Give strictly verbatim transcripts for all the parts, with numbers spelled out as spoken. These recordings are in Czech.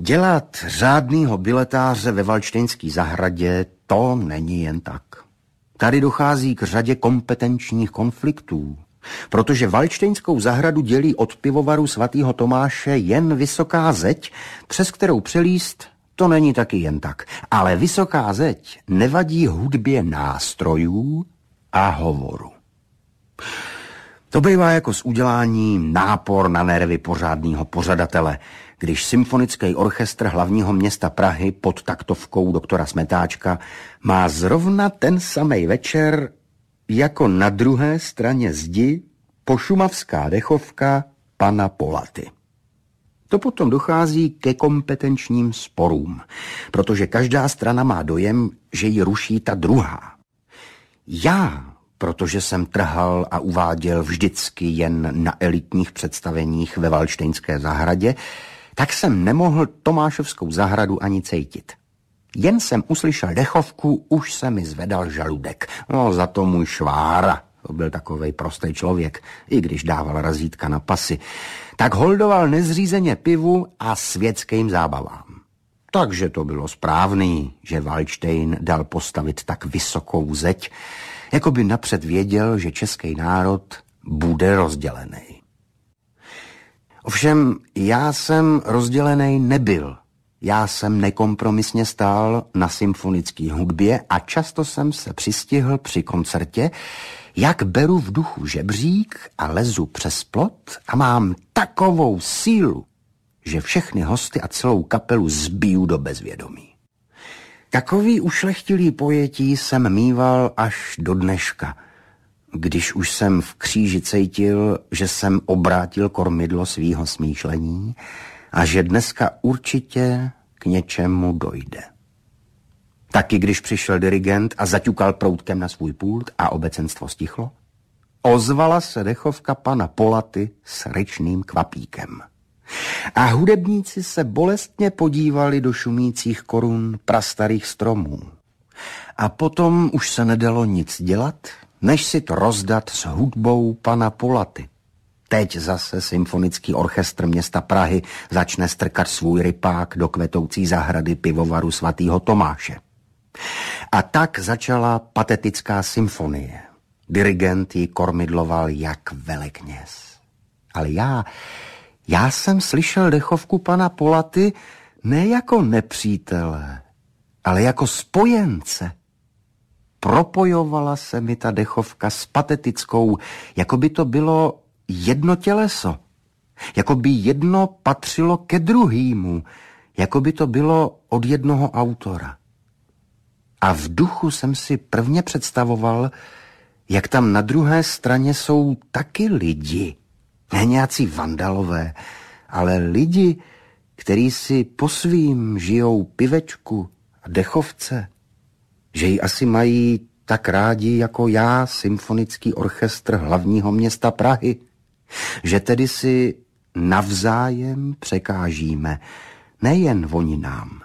Dělat řádnýho biletáře ve Valdštejnské zahradě, to není jen tak. Tady dochází k řadě kompetenčních konfliktů, protože Valdštejnskou zahradu dělí od pivovaru svatého Tomáše jen vysoká zeď, přes kterou přelíst to není taky jen tak. Ale vysoká zeď nevadí hudbě nástrojů a hovoru. To bývá jako s uděláním nápor na nervy pořádného pořadatele, když symfonický orchestr hlavního města Prahy pod taktovkou doktora Smetáčka má zrovna ten samej večer jako na druhé straně zdi pošumavská dechovka pana Polaty. To potom dochází ke kompetenčním sporům, protože každá strana má dojem, že ji ruší ta druhá. Já, protože jsem trhal a uváděl vždycky jen na elitních představeních ve Valdštejnské zahradě, tak jsem nemohl Tomášovskou zahradu ani cejtit. Jen jsem uslyšel dechovku, už se mi zvedal žaludek. No za to můj Švára, to byl takovej prostý člověk, i když dával razítka na pasy, tak holdoval nezřízeně pivu a světským zábavám. Takže to bylo správný, že Valdštejn dal postavit tak vysokou zeď, jako by napřed věděl, že český národ bude rozdělený. Ovšem, já jsem rozdělený nebyl. Já jsem nekompromisně stál na symfonické hudbě a často jsem se přistihl při koncertě, jak beru v duchu žebřík a lezu přes plot a mám takovou sílu, že všechny hosty a celou kapelu zbiju do bezvědomí. Takový ušlechtilý pojetí jsem mýval až do dneška, když už jsem v kříži cítil, že jsem obrátil kormidlo svýho smýšlení a že dneska určitě k něčemu dojde. Taky když přišel dirigent a zaťukal proutkem na svůj pult a obecenstvo stichlo, ozvala se dechovka pana Polaty s ryčným kvapíkem. A hudebníci se bolestně podívali do šumících korun prastarých stromů. A potom už se nedalo nic dělat, než si to rozdat s hudbou pana Polaty. Teď zase symfonický orchestr města Prahy začne strkat svůj rypák do kvetoucí zahrady pivovaru svatého Tomáše. A tak začala patetická symfonie. Dirigent ji kormidloval jak velekněz. Ale já, já jsem slyšel dechovku pana Polaty ne jako nepřítele, ale jako spojence. Propojovala se mi ta dechovka s patetickou, jako by to bylo jedno těleso, jako by jedno patřilo ke druhýmu, jako by to bylo od jednoho autora. A v duchu jsem si prvně představoval, jak tam na druhé straně jsou taky lidi. Ne nějací vandalové, ale lidi, kteří si po svým žijou pivečku a dechovce, že ji asi mají tak rádi jako já, symfonický orchestr hlavního města Prahy, že tedy si navzájem překážíme, nejen oni nám.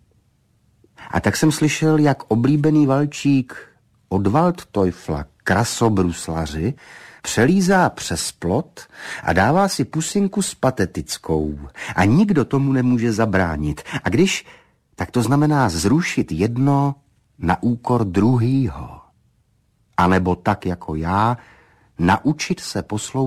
A tak jsem slyšel, jak oblíbený valčík od Waldteufla krasobruslaři přelízá přes plot a dává si pusinku s patetickou a nikdo tomu nemůže zabránit. A když, tak to znamená zrušit jedno na úkor druhýho. A nebo tak jako já, naučit se poslouchat